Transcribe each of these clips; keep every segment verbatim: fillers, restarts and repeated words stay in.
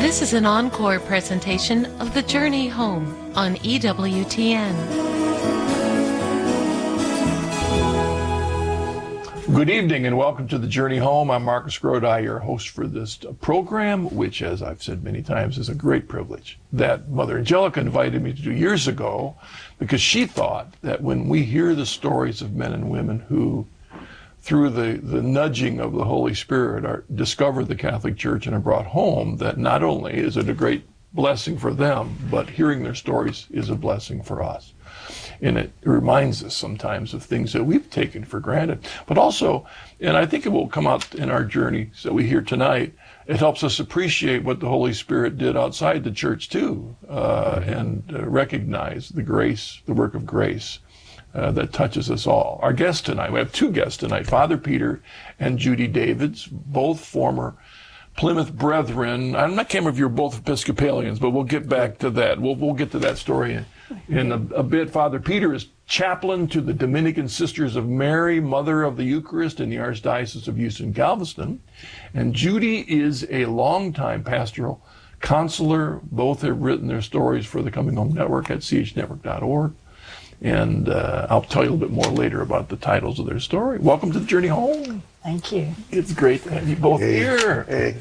This is an encore presentation of The Journey Home on E W T N. Good evening and welcome to The Journey Home. I'm Marcus Grodi, your host for this program, which, as I've said many times, is a great privilege that Mother Angelica invited me to do years ago because she thought that when we hear the stories of men and women who, through the, the nudging of the Holy Spirit, are discovered the Catholic Church and are brought home, that not only is it a great blessing for them, but hearing their stories is a blessing for us. And it reminds us sometimes of things that we've taken for granted. But also, and I think it will come out in our journey that we hear tonight, it helps us appreciate what the Holy Spirit did outside the church too, uh, and uh, recognize the grace, the work of grace uh, that touches us all. Our guests tonight, we have two guests tonight, Father Peter and Judy Davids, both former Plymouth Brethren. I'm not can't remember if you're both Episcopalians, but we'll get back to that. We'll we'll get to that story in, in a, a bit. Father Peter is chaplain to the Dominican Sisters of Mary, Mother of the Eucharist in the Archdiocese of Houston, Galveston. And Judy is a longtime pastoral counselor. Both have written their stories for the Coming Home Network at c h network dot org. And uh, I'll tell you a little bit more later about the titles of their story. Welcome to The Journey Home. Thank you. It's great to have you both hey, here. Hey.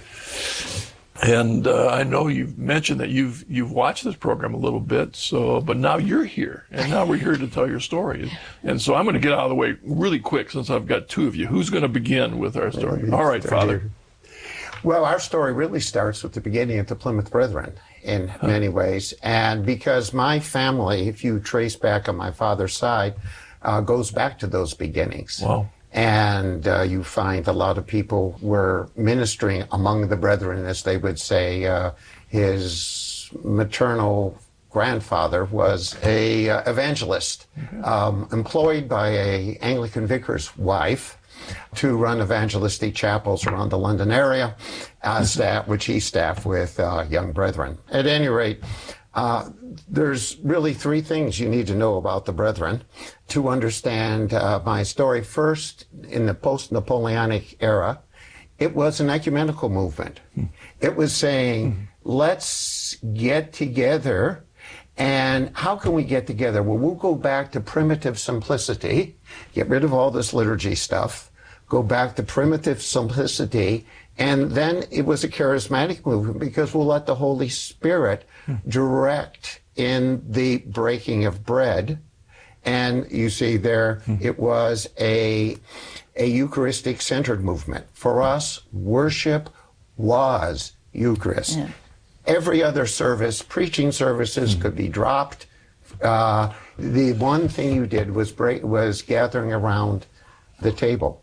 And uh, I know you've mentioned that you've you've watched this program a little bit, so but now you're here, and now we're here to tell your story. And so I'm going to get out of the way really quick since I've got two of you. Who's going to begin with our story? All right, Father. Well, our story really starts with the beginning of the Plymouth Brethren in many ways. And because my family, if you trace back on my father's side, uh, goes back to those beginnings. Wow. And uh, you find a lot of people were ministering among the brethren, as they would say. Uh, his maternal grandfather was a uh, evangelist, okay. um, employed by a Anglican vicar's wife to run evangelistic chapels around the London area, uh, staff, which he staffed with uh, young brethren. At any rate, uh, there's really three things you need to know about the Brethren to understand uh, my story. First, in the post-Napoleonic era, it was an ecumenical movement. Hmm. It was saying, hmm. let's get together. And how can we get together? Well, we'll go back to primitive simplicity, get rid of all this liturgy stuff, go back to primitive simplicity, and then it was a charismatic movement because we'll let the Holy Spirit direct in the breaking of bread. And you see there, it was a, a Eucharistic-centered movement. For us, worship was Eucharist. Yeah. Every other service, preaching services could be dropped. Uh, the one thing you did was break, was gathering around the table.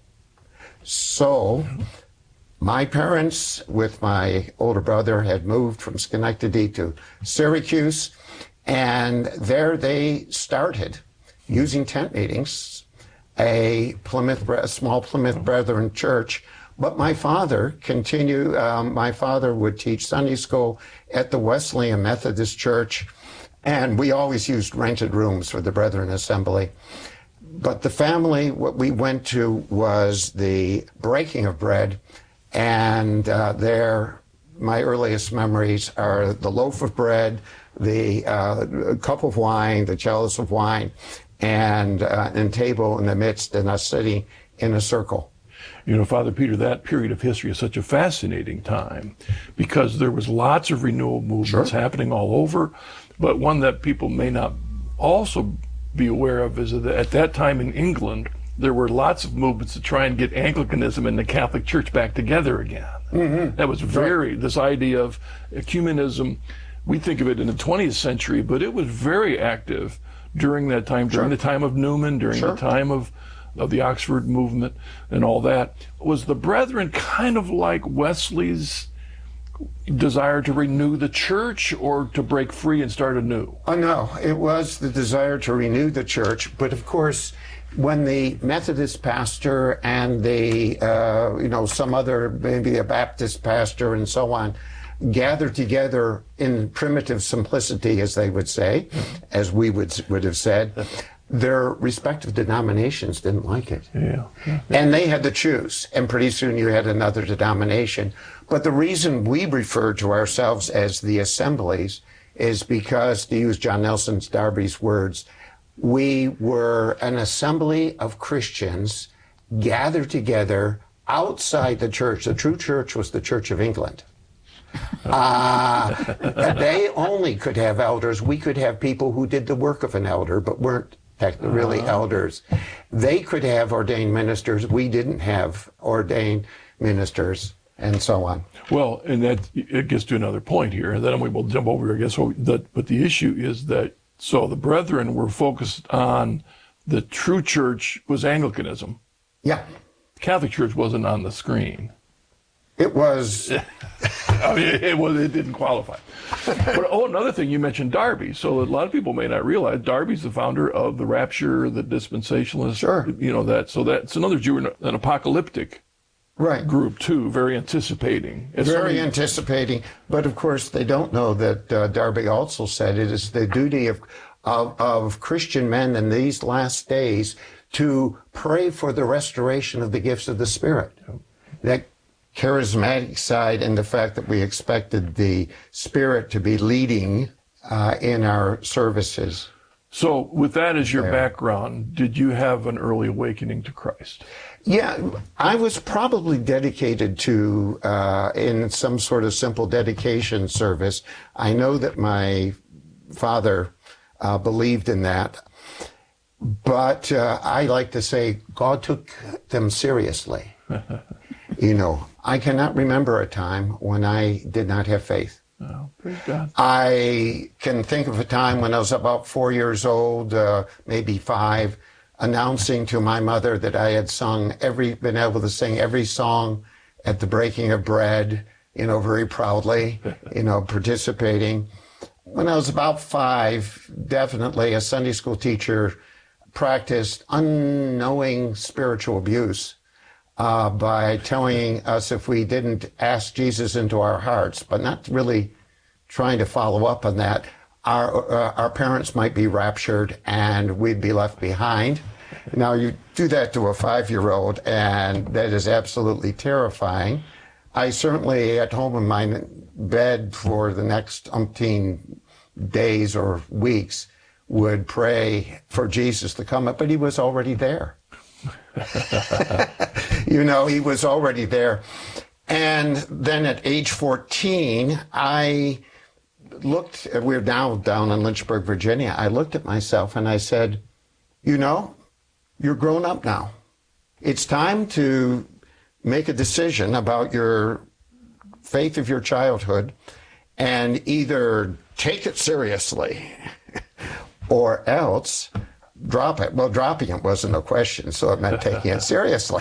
So my parents, with my older brother, had moved from Schenectady to Syracuse, and there they started using tent meetings, a Plymouth, a small Plymouth Brethren church. But my father continued, um, my father would teach Sunday school at the Wesleyan Methodist Church, and we always used rented rooms for the Brethren Assembly. But the family, what we went to was the breaking of bread, and uh, there, my earliest memories are the loaf of bread, the uh, cup of wine, the chalice of wine, and uh, and table in the midst, and us sitting in a circle. You know, Father Peter, that period of history is such a fascinating time because there was lots of renewal movements sure. happening all over, but one that people may not also be aware of is that at that time in England, there were lots of movements to try and get Anglicanism and the Catholic Church back together again. Mm-hmm. That was very, right. this idea of ecumenism, we think of it in the twentieth century, but it was very active during that time, during sure. the time of Newman, during sure. the time of of the Oxford movement and all that. Was the Brethren kind of like Wesley's desire to renew the church or to break free and start anew? Oh, no, it was the desire to renew the church. But of course, when the Methodist pastor and the, uh, you know, some other, maybe a Baptist pastor and so on, gathered together in primitive simplicity, as they would say, as we would would have said, their respective denominations didn't like it. Yeah. yeah. And they had to choose. And pretty soon you had another denomination. But the reason we refer to ourselves as the assemblies is because, to use John Nelson Darby's words, we were an assembly of Christians gathered together outside the church. The true church was the Church of England. Uh, they only could have elders. We could have people who did the work of an elder, but weren't really uh-huh. elders. They could have ordained ministers. We didn't have ordained ministers, and so on. Well, and that it gets to another point here, and then we will jump over, I guess. So that, but the issue is that, so the brethren were focused on the true church was Anglicanism. Yeah. Catholic Church wasn't on the screen. It was. I mean, it was. It didn't qualify. But oh, another thing, you mentioned Darby. So a lot of people may not realize Darby's the founder of the Rapture, the Dispensationalists. Sure. You know that. So that's in other words, you were an apocalyptic right. group too, very anticipating. As very somebody, anticipating. But of course, they don't know that uh, Darby also said it is the duty of, of of Christian men in these last days to pray for the restoration of the gifts of the Spirit. That charismatic side and the fact that we expected the Spirit to be leading uh, in our services. So with that as your there. background, did you have an early awakening to Christ? Yeah, I was probably dedicated to, uh, in some sort of simple dedication service. I know that my father uh, believed in that. But uh, I like to say God took them seriously. You know, I cannot remember a time when I did not have faith. Oh, praise God. I can think of a time when I was about four years old, uh, maybe five, announcing to my mother that I had sung every, been able to sing every song at the breaking of bread, you know, very proudly, you know, participating. When I was about five, definitely a Sunday school teacher practiced unknowing spiritual abuse uh, by telling us if we didn't ask Jesus into our hearts, but not really trying to follow up on that, our uh, our parents might be raptured and we'd be left behind. Now you do that to a five-year-old, and that is absolutely terrifying. I certainly, at home in my bed for the next umpteen days or weeks, would pray for Jesus to come up, but he was already there. You know, he was already there. And then at age fourteen, I looked, we're now down in Lynchburg, Virginia. I looked at myself and I said, you know, you're grown up now. It's time to make a decision about your faith of your childhood and either take it seriously or else drop it. Well, dropping it wasn't a question, so it meant taking it seriously.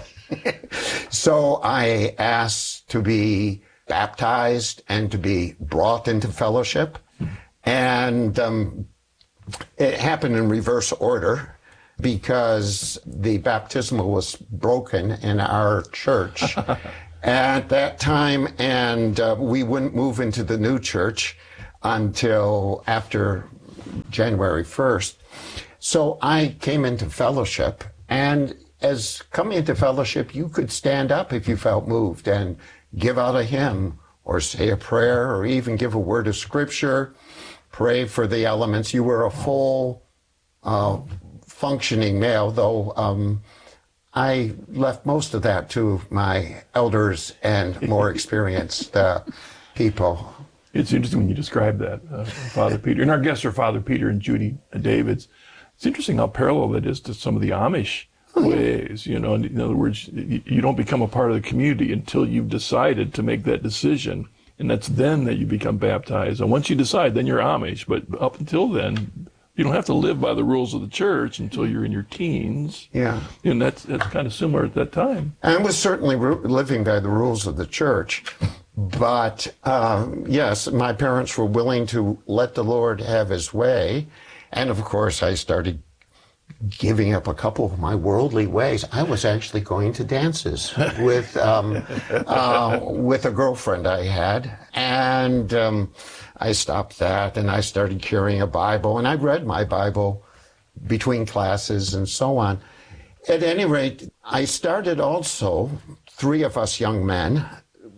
So I asked to be baptized and to be brought into fellowship. And um, it happened in reverse order because the baptismal was broken in our church at that time, and uh, we wouldn't move into the new church until after January first. So I came into fellowship, and as coming into fellowship, you could stand up if you felt moved and give out a hymn or say a prayer or even give a word of scripture, pray for the elements. You were a full uh, functioning male, though um, I left most of that to my elders and more experienced uh, people. It's interesting when you describe that, uh, Father Peter. And our guests are Father Peter and Judy Davids. It's interesting how parallel that is to some of the Amish ways. You know, in other words, you don't become a part of the community until you've decided to make that decision. And that's then that you become baptized. And once you decide, then you're Amish. But up until then, you don't have to live by the rules of the church until you're in your teens. Yeah. And that's, that's kind of similar at that time. I was certainly living by the rules of the church. But, um, yes, my parents were willing to let the Lord have his way. And, of course, I started giving up a couple of my worldly ways. I was actually going to dances with um, uh, with a girlfriend I had. And um, I stopped that, and I started carrying a Bible. And I read my Bible between classes and so on. At any rate, I started also, three of us young men,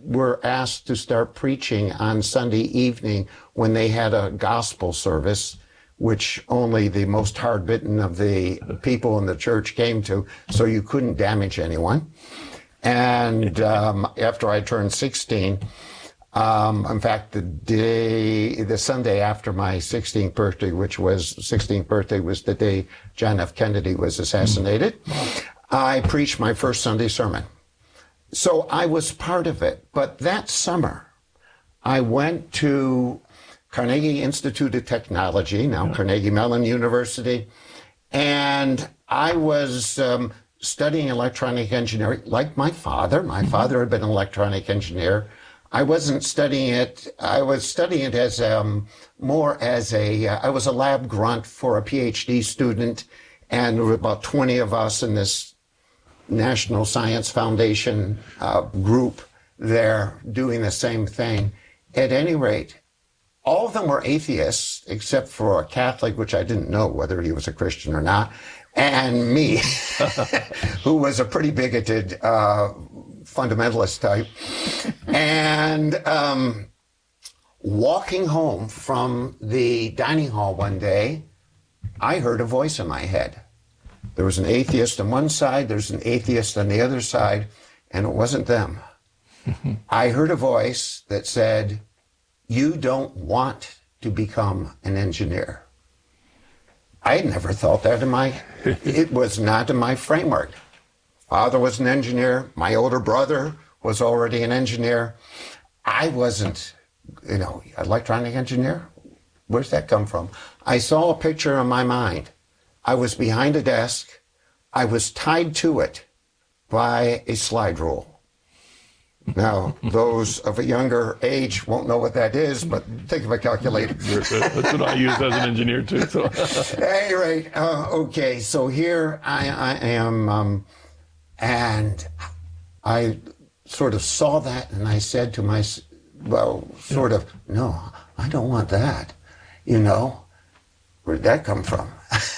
were asked to start preaching on Sunday evening when they had a gospel service, which only the most hard-bitten of the people in the church came to, so you couldn't damage anyone. And um, after I turned sixteen, um, in fact, the day, the Sunday after my sixteenth birthday, which was sixteenth birthday, was the day John F. Kennedy was assassinated. I preached my first Sunday sermon. So I was part of it. But that summer, I went to Carnegie Institute of Technology, now Carnegie Mellon University, and I was um, studying electronic engineering like my father. My father had been an electronic engineer. I wasn't studying it. I was studying it as um, more as a, uh, I was a lab grunt for a PhD student, and there were about twenty of us in this National Science Foundation uh, group there doing the same thing. At any rate, all of them were atheists, except for a Catholic, which I didn't know whether he was a Christian or not, and me, who was a pretty bigoted uh, fundamentalist type. And um, walking home from the dining hall one day, I heard a voice in my head. There was an atheist on one side, there's an atheist on the other side, and it wasn't them. I heard a voice that said, "You don't want to become an engineer." I had never thought that in my, it was not in my framework. Father was an engineer. My older brother was already an engineer. I wasn't, you know, electronic engineer? Where's that come from? I saw a picture in my mind. I was behind a desk. I was tied to it by a slide rule. Now, those of a younger age won't know what that is, but think of a calculator. That's what I use as an engineer, too. So. At any rate, uh, okay, so here I, I am, um, and I sort of saw that, and I said to myself, well, sort of, no, I don't want that. You know, where'd that come from?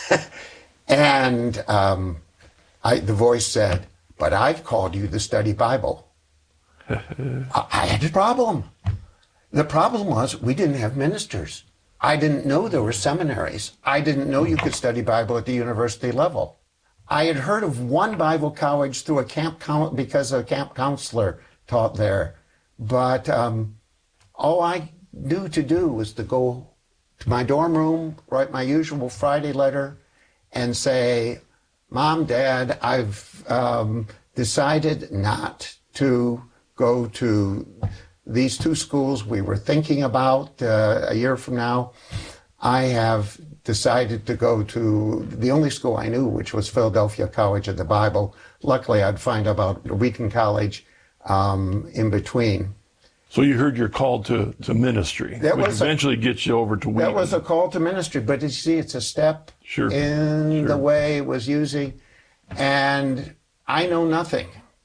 And um, I, the voice said, "But I've called you to study Bible." I, I had a problem. The problem was we didn't have ministers. I didn't know there were seminaries. I didn't know you could study Bible at the university level. I had heard of one Bible college through a camp count because a camp counselor taught there. But um, all I knew to do was to go to my dorm room, write my usual Friday letter, and say, "Mom, Dad, I've um, decided not to go to these two schools we were thinking about uh, a year from now. I have decided to go to the only school I knew, which was Philadelphia College of the Bible. Luckily, I'd find about Wheaton College um, in between." So you heard you're called to, to ministry, that which was eventually a, gets you over to Wheaton. That was a call to ministry, but you see, it's a step sure. in sure. the way it was using, and I know nothing.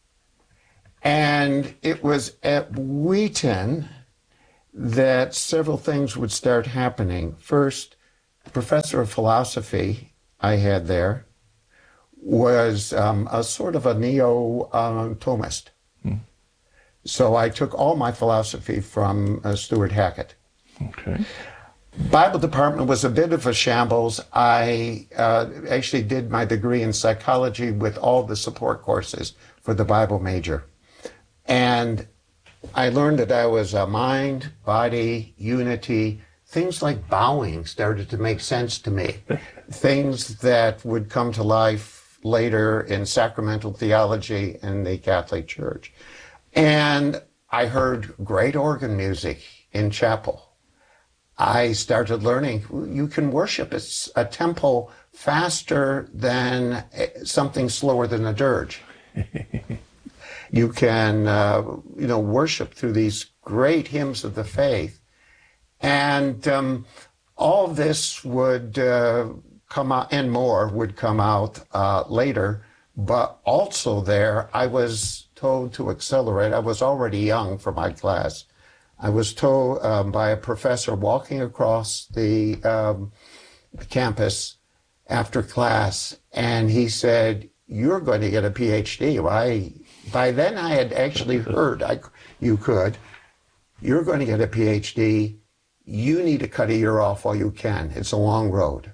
And it was at Wheaton that several things would start happening. First, the professor of philosophy I had there was um, a sort of a neo-Thomist. Hmm. So I took all my philosophy from uh, Stuart Hackett. Okay. Bible department was a bit of a shambles. I uh, actually did my degree in psychology with all the support courses for the Bible major. And I learned that I was a mind, body, unity. Things like bowing started to make sense to me. Things that would come to life later in sacramental theology in the Catholic Church. And I heard great organ music in chapel. I started learning you can worship a temple faster than something slower than a dirge. You can, uh, you know, worship through these great hymns of the faith. And um, all of this would uh, come out, and more would come out uh, later. But also there, I was told to accelerate. I was already young for my class. I was told um, by a professor walking across the, um, the campus after class, and he said, "You're going to get a PhD." Well, I, by then I had actually heard. I, you could. You're going to get a P H D. You need to cut a year off while you can. It's a long road.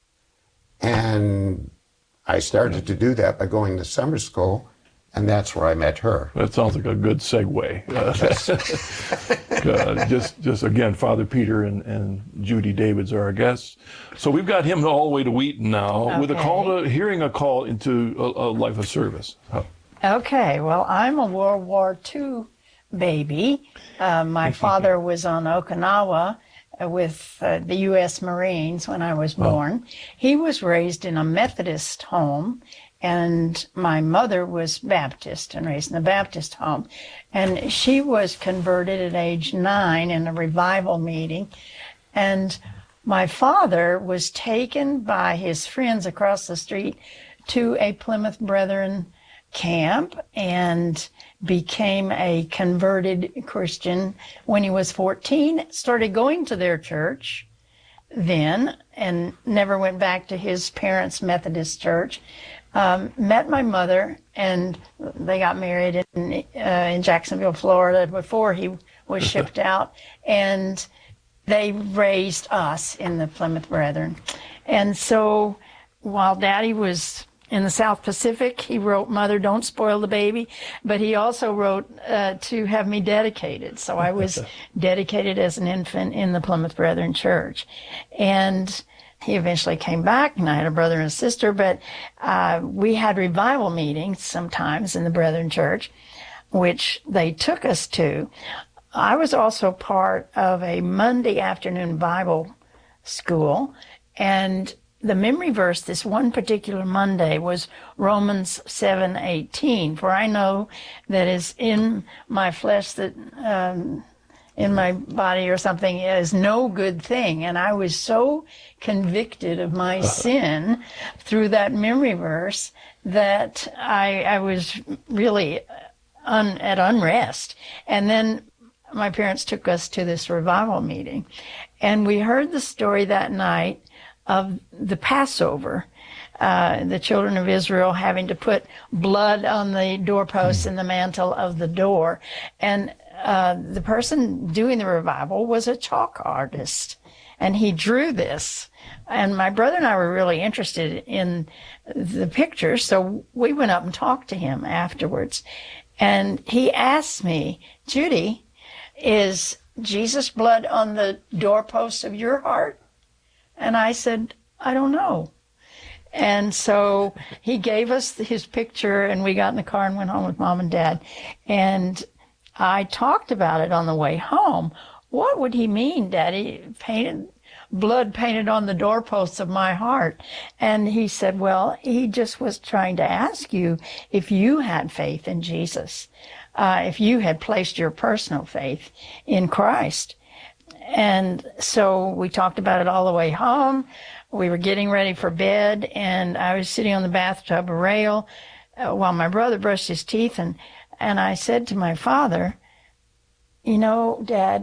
And I started to do that by going to summer school, and that's where I met her. That sounds like a good segue. Uh, uh, just, just again, Father Peter and, and Judy Davids are our guests. So we've got him all the way to Wheaton now, okay, with a call to, hearing a call into a, a life of service. Oh. Okay, well, I'm a World War Two baby. Uh, my father was on Okinawa with uh, the U S Marines when I was born. Oh. He was raised in a Methodist home, and my mother was Baptist and raised in a Baptist home. And she was converted at age nine in a revival meeting. And my father was taken by his friends across the street to a Plymouth Brethren camp and became a converted Christian when he was fourteen, started going to their church then and never went back to his parents' Methodist church. Um, met my mother, and they got married in, uh, in Jacksonville, Florida before he was shipped out, and they raised us in the Plymouth Brethren. And so while Daddy was in the South Pacific, he wrote, "Mother, don't spoil the baby," but he also wrote uh, to have me dedicated. So I was dedicated as an infant in the Plymouth Brethren Church. And he eventually came back, and I had a brother and a sister, but uh, we had revival meetings sometimes in the Brethren Church, which they took us to. I was also part of a Monday afternoon Bible school, and the memory verse this one particular Monday was Romans seven eighteen. For I know that is in my flesh, that um, in my body or something, is no good thing. And I was so convicted of my sin through that memory verse that I, I was really un, at unrest. And then my parents took us to this revival meeting, and we heard the story that night of the Passover, uh, the children of Israel having to put blood on the doorposts and the mantle of the door. And uh, the person doing the revival was a chalk artist, and he drew this. And my brother and I were really interested in the picture, so we went up and talked to him afterwards. And he asked me, "Judy, is Jesus' blood on the doorposts of your heart?" And I said, "I don't know." And so he gave us his picture, and we got in the car and went home with Mom and Dad. And I talked about it on the way home. What would he mean, Daddy, painted blood painted on the doorposts of my heart? And he said, well, he just was trying to ask you if you had faith in Jesus, uh, if you had placed your personal faith in Christ. And so we talked about it all the way home. We were getting ready for bed, and I was sitting on the bathtub rail uh, while my brother brushed his teeth, and, and I said to my father, "You know, Dad,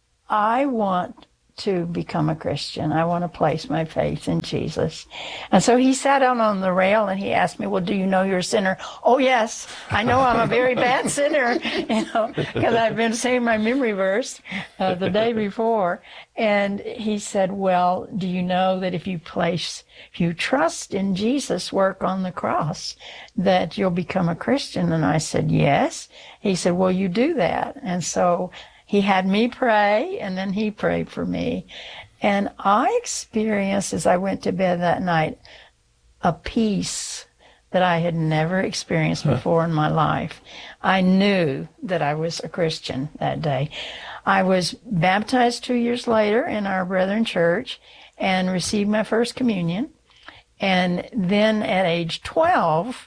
I want to become a Christian. I want to place my faith in Jesus." And so he sat down on the rail and he asked me, "Well, do you know you're a sinner?" "Oh, yes, I know I'm a very bad sinner," you know, because I've been saying my memory verse uh, the day before. And he said, "Well, do you know that if you place, if you trust in Jesus' work on the cross, that you'll become a Christian?" And I said, "Yes." He said, "Well, you do that." And so he had me pray, and then he prayed for me. And I experienced, as I went to bed that night, a peace that I had never experienced before in my life. I knew that I was a Christian that day. I was baptized two years later in our Brethren Church and received my first communion. And then at age twelve,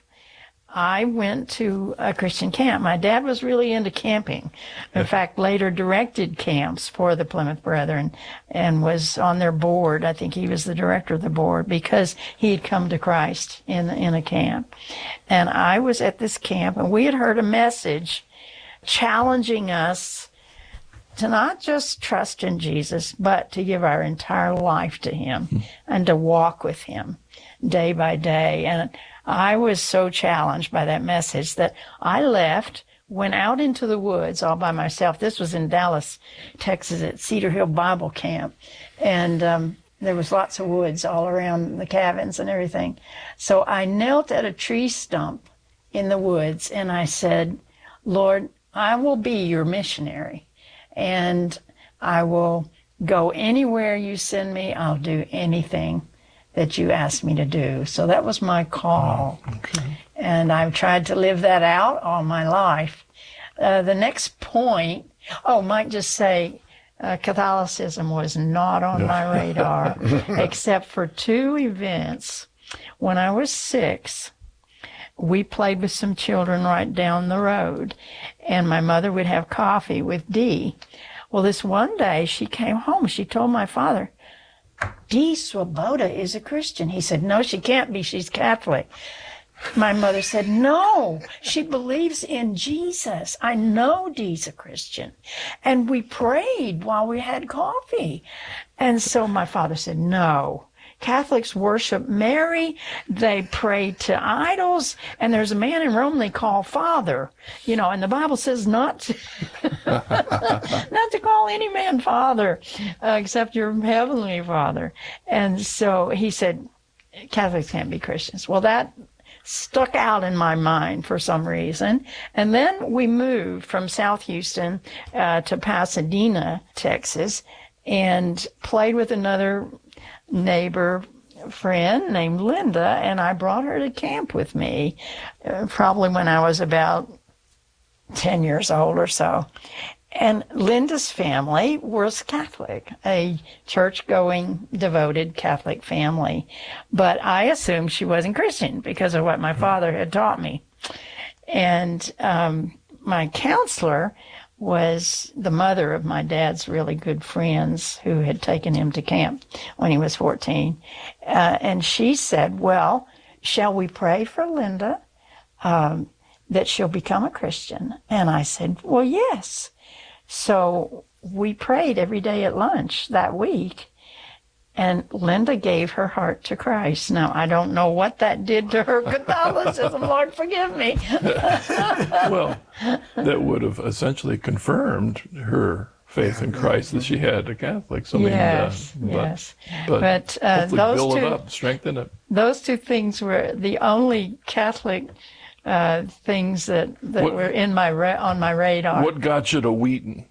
I went to a Christian camp. My dad was really into camping. In fact, later directed camps for the Plymouth Brethren and was on their board. I think he was the director of the board because he had come to Christ in, in a camp. And I was at this camp, and we had heard a message challenging us to not just trust in Jesus, but to give our entire life to him and to walk with him day by day. And I was so challenged by that message that I left went out into the woods all by myself. This was in Dallas, Texas, at Cedar Hill Bible Camp. And um, there was lots of woods all around the cabins and everything. So I knelt at a tree stump in the woods, and I said, Lord, I will be your missionary, and I will go anywhere you send me. I'll do anything that you ask me to do. So that was my call. Oh, okay. And I've tried to live that out all my life. Uh, the next point, oh, might just say, uh, Catholicism was not on No. my radar, except for two events. When I was six, we played with some children right down the road, and my mother would have coffee with Dee. Well, this one day she came home. She told my father, Dee Swoboda is a Christian. He said, no, she can't be. She's Catholic. My mother said, no, she believes in Jesus. I know Dee's a Christian. And we prayed while we had coffee. And so my father said, no. Catholics worship Mary, they pray to idols, and there's a man in Rome they call Father, you know, and the Bible says not to, not to call any man Father, uh, except your heavenly Father. And so he said, Catholics can't be Christians. Well, that stuck out in my mind for some reason. And then we moved from South Houston uh, to Pasadena, Texas, and played with another neighbor friend named Linda, and I brought her to camp with me, uh, probably when I was about ten years old or so. And Linda's family was Catholic, a church-going, devoted Catholic family. But I assumed she wasn't Christian because of what my father had taught me. And um, my counselor was the mother of my dad's really good friends who had taken him to camp when he was fourteen. Uh, and she said, well, shall we pray for Linda um, that she'll become a Christian? And I said, well, yes. So we prayed every day at lunch that week. And Linda gave her heart to Christ. Now, I don't know what that did to her Catholicism. Lord, forgive me. Well, that would have essentially confirmed her faith in Christ that she had a Catholic. So, I mean, yes, uh, but, yes. But, But, uh, hopefully those build two, it up, strengthen it. those two things were the only Catholic uh, things that, that What- were in my ra- on my radar. What got you to Wheaton?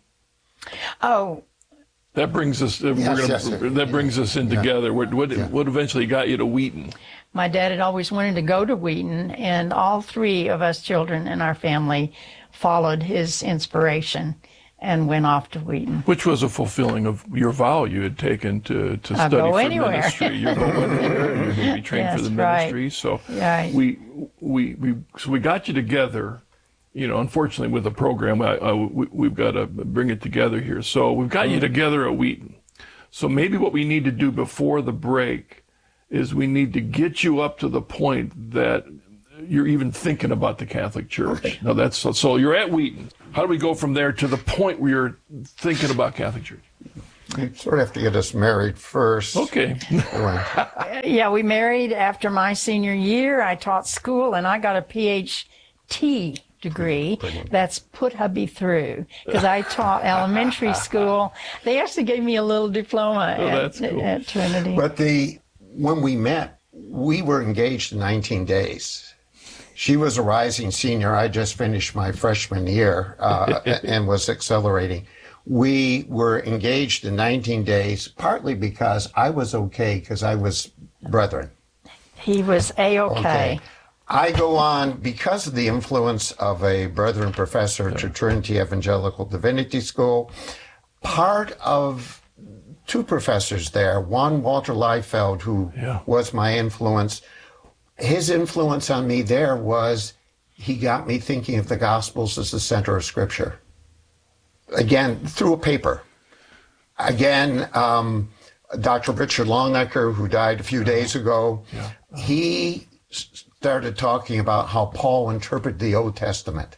Oh, That brings us. We're Yes, gonna, yes, sir. that brings us in together. What, what, what eventually got you to Wheaton? my dad had always wanted to go to Wheaton, and all three of us children in our family followed his inspiration and went off to Wheaton. Which was a fulfilling of your vow you had taken to, to I'll study go for anywhere. ministry. You're going anywhere. You're going to be trained for the That's right. ministry. So Right. we we we so we got you together. You know, unfortunately, with the program, I, I, we, we've got to bring it together here. So we've got you together at Wheaton. So maybe what we need to do before the break is we need to get you up to the point that you're even thinking about the Catholic Church. Okay. Now that's so, so you're at Wheaton. How do we go from there to the point where you're thinking about Catholic Church? You sort of have to get us married first. Okay. Right. Yeah, we married after my senior year. I taught school, and I got a P H D degree. That's put hubby through, because I taught elementary school. They actually gave me a little diploma Oh, at, that's cool. at Trinity. But the when we met, we were engaged in nineteen days. She was a rising senior. I just finished my freshman year uh, and was accelerating. We were engaged in nineteen days, partly because I was okay, because I was brethren. He was A-okay. Okay. I go on, because of the influence of a brethren professor to Trinity Evangelical Divinity School, part of two professors there, one Walter Liefeld, who Yeah. was my influence. His influence on me there was he got me thinking of the Gospels as the center of Scripture. Again, through a paper. Again, um, Doctor Richard Longnecker, who died a few days ago, Yeah. he started talking about how Paul interpreted the Old Testament.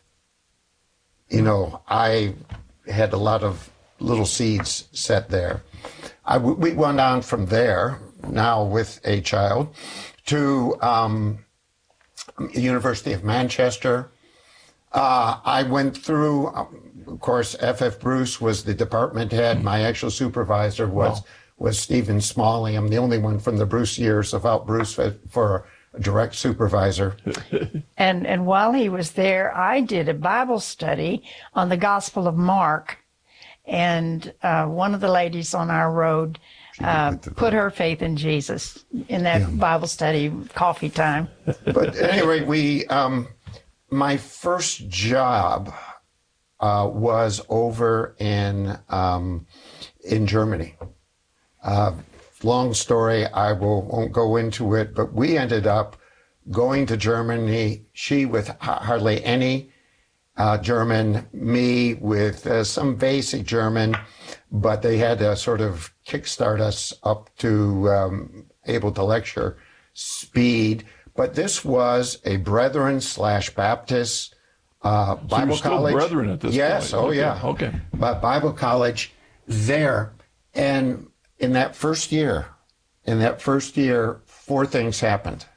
You know, I had a lot of little seeds set there. I, we went on from there, now with a child, to um, University of Manchester. Uh, I went through, of course, F F Bruce was the department head. My actual supervisor was Wow. was Stephen Smalley. I'm the only one from the Bruce years without Bruce for, for a direct supervisor. And and while he was there, I did a Bible study on the Gospel of Mark, and uh, one of the ladies on our road uh, put her faith in Jesus in that Yeah. Bible study, coffee time. But anyway, we um, my first job uh, was over in um, in Germany. Uh, long story, I will, won't go into it, but we ended up going to Germany, she with ha- hardly any uh, German, me with uh, some basic German, but they had to sort of kickstart us up to um, able to lecture speed. But this was a Brethren slash Baptist uh, So Bible you're still college. Brethren at this yes, point. oh Okay, yeah. okay. But Bible college there. And in that first year, in that first year, four things happened.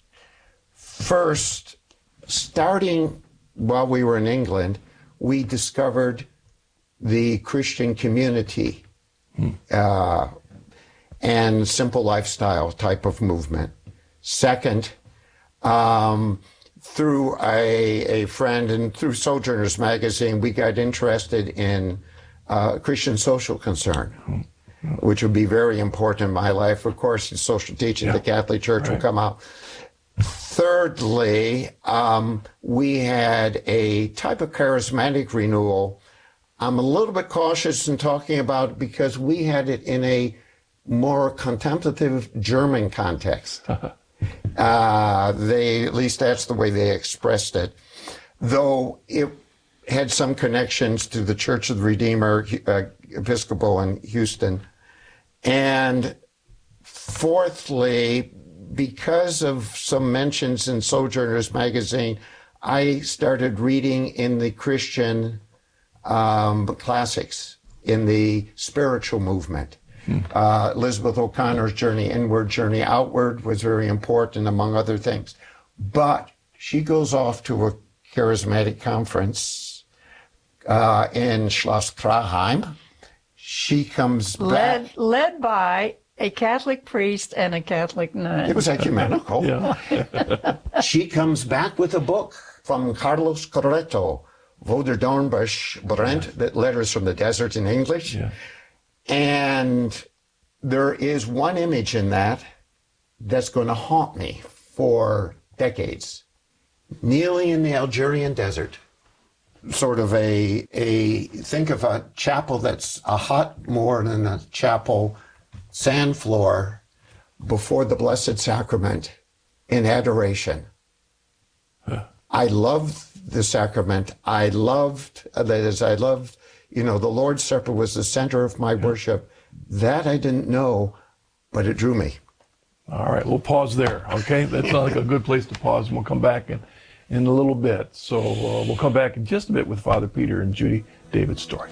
First, starting while we were in England, we discovered the Christian community Hmm. uh, and simple lifestyle type of movement. Second, um, through a, a friend and through Sojourners magazine, we got interested in uh, Christian social concern, which would be very important in my life. Of course, in social teaching, Yeah. the Catholic Church Right. will come out. Thirdly, um, we had a type of charismatic renewal. I'm a little bit cautious in talking about it because we had it in a more contemplative German context. uh, they, at least that's the way they expressed it. Though it had some connections to the Church of the Redeemer, uh, Episcopal in Houston. And fourthly, because of some mentions in Sojourners magazine, I started reading in the Christian um, classics, in the spiritual movement. Hmm. Uh, Elizabeth O'Connor's Journey Inward, Journey Outward was very important, among other things. But she goes off to a charismatic conference uh, in Schloss Traheim. She comes back. Led, led by a Catholic priest and a Catholic nun. It was ecumenical. Yeah. She comes back with a book from Carlos Corretto, Woderdornbusch Brent, that Letters from the Desert in English. Yeah. And there is one image in that that's going to haunt me for decades. Kneeling in the Algerian desert, sort of a, a think of a chapel that's a hut more than a chapel, sand floor before the Blessed Sacrament in adoration. Huh. I loved the sacrament. I loved, that is, I loved, you know, the Lord's Supper was the center of my worship. That I didn't know, but it drew me. All right, we'll pause there, okay? That sounds like a good place to pause, and we'll come back in, in a little bit. So uh, we'll come back in just a bit with Father Peter and Judy David's story.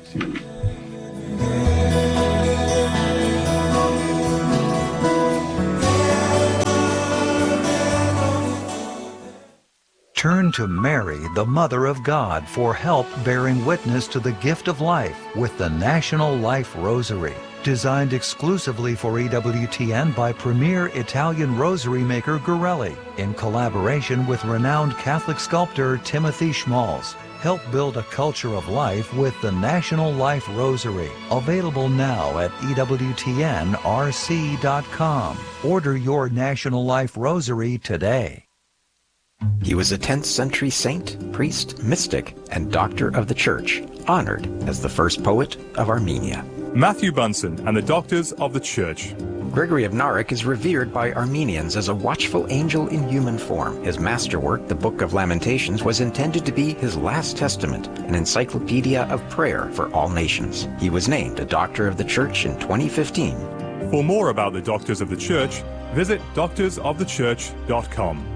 Turn to Mary, the Mother of God, for help bearing witness to the gift of life with the National Life Rosary. Designed exclusively for E W T N by premier Italian rosary maker Gorelli, in collaboration with renowned Catholic sculptor Timothy Schmalz. Help build a culture of life with the National Life Rosary. Available now at E W T N R C dot com. Order your National Life Rosary today. He was a tenth century saint, priest, mystic, and doctor of the Church, honored as the first poet of Armenia. Matthew Bunsen and the Doctors of the Church. Gregory of Narek is revered by Armenians as a watchful angel in human form. His masterwork, the Book of Lamentations, was intended to be his last testament, an encyclopedia of prayer for all nations. He was named a Doctor of the Church in twenty fifteen. For more about the Doctors of the Church, visit doctors of the church dot com.